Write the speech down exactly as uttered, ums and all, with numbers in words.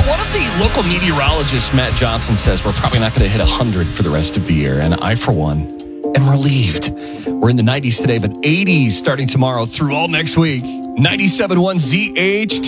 one of the local meteorologists, Matt Johnson, says we're probably not going to hit one hundred for the rest of the year. And I, for one, am relieved. We're in the nineties today, but eighties starting tomorrow through all next week. ninety-seven point one Z H